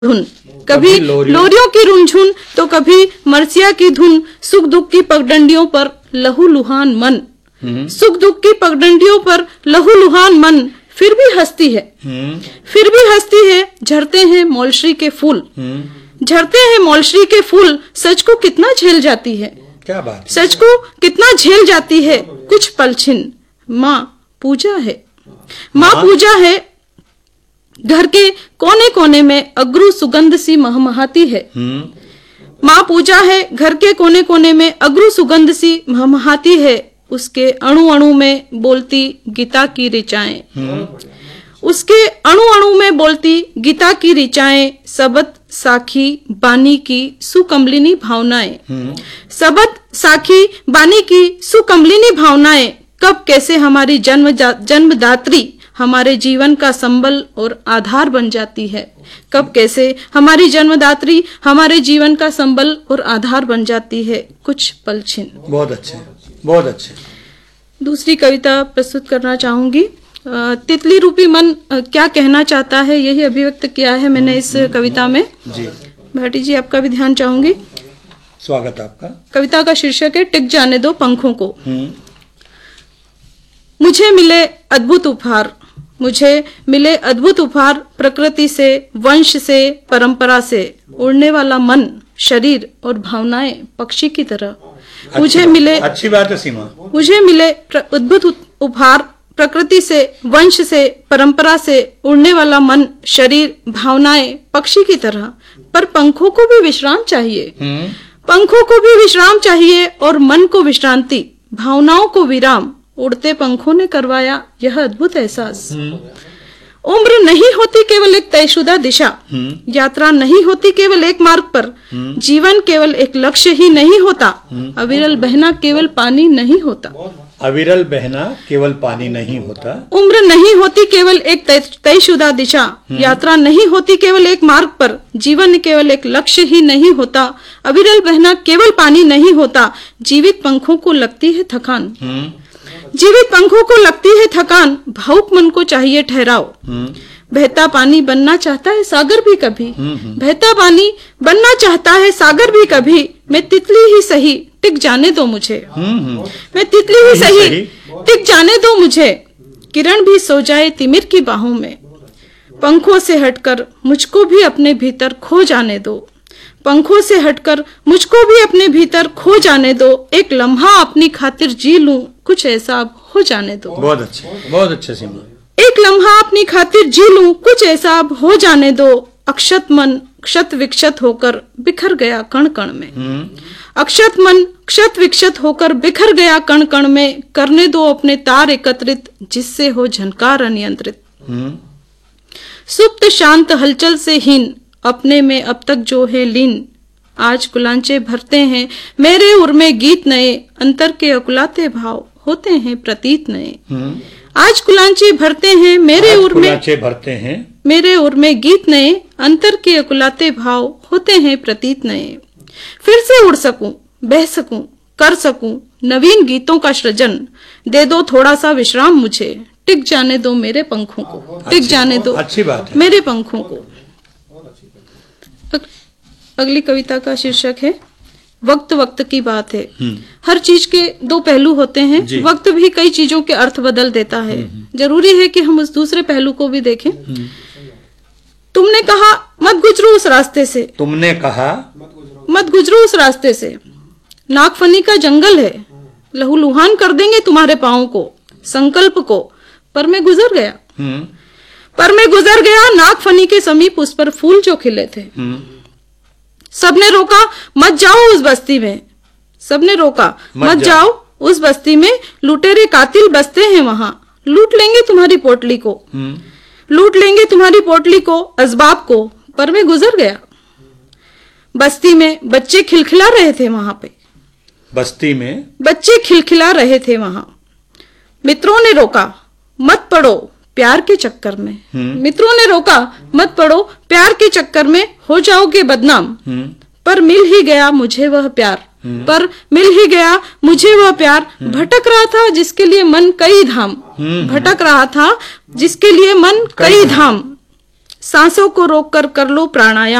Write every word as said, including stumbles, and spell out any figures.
धुन, कभी लोरियों की रुनझुन तो कभी मरसिया की धुन। सुख दुख की पगडंडियों पर लहू लुहान मन, सुख दुख की पगडंडियों पर लहू लुहान मन। फिर भी हंसती है, फिर भी हंसती है। झरते हैं मौलश्री के फूल, झरते हैं मौलश्री के फूल। सच को कितना झेल जाती है, क्या बात, सच को कितना झेल जाती है। कुछ पलछिन माँ पूजा है, माँ पूजा है। घर के कोने कोने में अगरू सुगंध सी महमहाती है, माँ पूजा है। घर के कोने कोने में अगरू सुगंध सी महमहाती है। उसके अणु अणु में बोलती गीता की ऋचाएं, उसके अणु अणु में बोलती गीता की ऋचाएं। सबद साखी बानी की सुकमलिनी भावनाएं, सबद साखी बानी की सुकमलिनी भावनाएं। कब कैसे हमारी जन्म जन्मदात्री हमारे जीवन का संबल और आधार बन जाती है, कब कैसे हमारी जन्मदात्री हमारे जीवन का संबल और आधार बन जाती है। कुछ पलछिन। बहुत अच्छे, बहुत अच्छे। दूसरी कविता प्रस्तुत करना चाहूंगी। तितली रूपी मन क्या कहना चाहता है, यही अभिव्यक्त किया है मैंने इस कविता में। जी भाटी जी, आपका भी ध्यान चाहूंगी। स्वागत आपका। कविता का शीर्षक है टिक जाने दो पंखों को। मुझे मिले अद्भुत उपहार, मुझे मिले अद्भुत उपहार। प्रकृति से, वंश से, परंपरा से। उड़ने वाला मन, शरीर और भावनाएं पक्षी की तरह। मुझे मिले, अच्छी बात है सीमा, मुझे मिले अद्भुत उपहार। प्रकृति से, वंश से, परंपरा से। उड़ने वाला मन, शरीर, भावनाएं पक्षी की तरह। पर पंखों को भी विश्राम चाहिए, पंखों को भी विश्राम चाहिए और मन को विश्रांति, भावनाओं को विराम। उड़ते पंखों ने करवाया यह अद्भुत एहसास। उम्र नहीं होती केवल एक तयशुदा दिशा, यात्रा नहीं होती केवल एक मार्ग पर। जीवन केवल एक लक्ष्य ही नहीं होता, अविरल बहना केवल पानी नहीं होता। अविरल बहना केवल पानी नहीं होता। उम्र नहीं होती केवल एक तयशुदा दिशा, यात्रा नहीं होती केवल एक मार्ग पर। जीवन केवल एक लक्ष्य ही नहीं होता, अविरल बहना केवल पानी नहीं होता। जीवित पंखों को लगती है थकान, जीवित पंखों को लगती है थकान। भावुक मन को चाहिए ठहराव। बहता पानी बनना चाहता है सागर भी कभी, बहता पानी बनना चाहता है सागर भी कभी। मैं तितली ही सही टिक जाने दो मुझे, मैं तितली ही सही टिक जाने दो मुझे। किरण भी सो जाए तिमिर की बाहों में, पंखों से हटकर मुझको भी अपने भीतर खो जाने दो। पंखों से हटकर मुझको भी अपने भीतर खो जाने दो। एक लम्हा अपनी खातिर जी लूं, कुछ ऐसा अब हो जाने दो। बहुत अच्छे, बहुत अच्छे सीमा। एक लम्हा अपनी खातिर जी लूं, कुछ ऐसा अब हो जाने दो। अक्षत मन क्षत विक्षत होकर बिखर गया कण कण में, अक्षत मन क्षत विक्षत होकर बिखर गया कण कण में। करने दो अपने तार एकत्रित, जिससे हो झनकार अनियंत्रित। सुप्त शांत हलचल से हीन, अपने में अब तक जो है लीन। आज कुलांचे भरते हैं मेरे उर में गीत नए, अंतर के अकुलाते भाव होते हैं प्रतीत नए। आज कुलांचे भरते हैं मेरे उर में, भरते हैं मेरे उर में गीत नए, अंतर के अकुलाते भाव होते हैं प्रतीत नए। फिर से उड़ सकूं, बह सकूं, कर सकूं नवीन गीतों का सृजन। दे दो थोड़ा सा विश्राम मुझे, टिक जाने दो मेरे पंखों को, टिक जाने दो अच्छी बात है मेरे पंखों को। अगली कविता का शीर्षक है वक्त वक्त की बात है। हर चीज के दो पहलू होते हैं, वक्त भी कई चीजों के अर्थ बदल देता है। जरूरी है कि हम उस दूसरे पहलू को भी देखें। तुमने कहा मत गुजरो उस रास्ते से, तुमने कहा मत गुजरो उस रास्ते से। नागफनी का जंगल है, लहू लुहान कर देंगे तुम्हारे पाँव को, संकल्प को। पर मैं गुजर गया, पर मैं गुजर गया नागफनी के समीप, उस पर फूल जो खिले थे। सबने रोका मत जाओ उस बस्ती में, सबने रोका मत, मत जाओ उस बस्ती में। लुटेरे कातिल बसते हैं वहां, लूट लेंगे तुम्हारी पोटली को, लूट लेंगे तुम्हारी पोटली को, असबाब को। पर मैं गुजर गया। बस्ती में बच्चे खिलखिला रहे थे वहां पे, बस्ती में बच्चे खिलखिला रहे थे वहां। मित्रों ने रोका मत पड़ो प्यार के चक्कर में, मित्रों ने रोका मत पड़ो प्यार के चक्कर में, हो जाओगे बदनाम। पर मिल ही गया मुझे वह प्यार, पर मिल ही गया मुझे वह प्यार। भटक रहा था जिसके लिए मन कई धाम, भटक रहा था जिसके लिए मन कई धाम। सांसों को रोककर कर लो प्राणायाम।